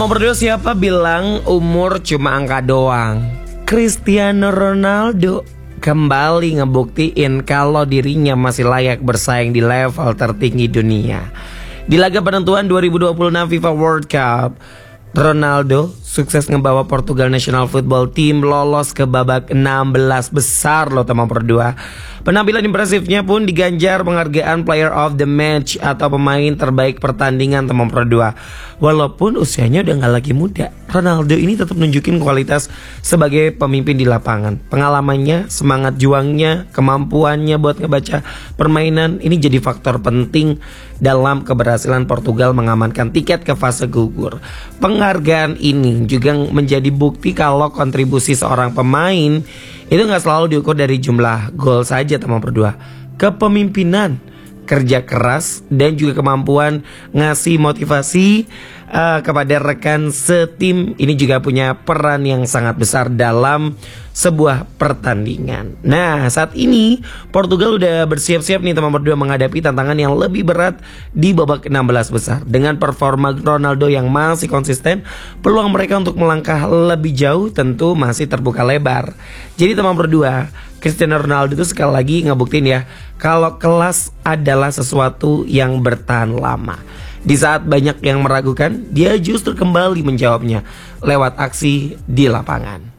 Teman berdua, siapa bilang umur cuma angka doang? Cristiano Ronaldo kembali ngebuktiin kalau dirinya masih layak bersaing di level tertinggi dunia. Di laga penentuan 2026 FIFA World Cup, Ronaldo sukses ngebawa Portugal National Football Team lolos ke babak 16 besar loh teman berdua. Penampilan impresifnya pun diganjar penghargaan Player of the Match atau pemain terbaik pertandingan teman berdua. Walaupun usianya udah gak lagi muda, Ronaldo ini tetap nunjukin kualitas sebagai pemimpin di lapangan. Pengalamannya, semangat juangnya, kemampuannya buat ngebaca permainan ini jadi faktor penting dalam keberhasilan Portugal mengamankan tiket ke fase gugur. Penghargaan ini juga menjadi bukti kalau kontribusi seorang pemain itu gak selalu diukur dari jumlah gol saja teman berdua. Kepemimpinan, kerja keras, dan juga kemampuan ngasih motivasi kepada rekan setim ini juga punya peran yang sangat besar dalam sebuah pertandingan. Nah, saat ini Portugal udah bersiap-siap nih teman berdua menghadapi tantangan yang lebih berat di babak 16 besar. Dengan performa Ronaldo yang masih konsisten, peluang mereka untuk melangkah lebih jauh tentu masih terbuka lebar. Jadi teman berdua, Cristiano Ronaldo itu sekali lagi ngebuktiin ya kalau kelas adalah sesuatu yang bertahan lama. Di saat banyak yang meragukan, dia justru kembali menjawabnya lewat aksi di lapangan.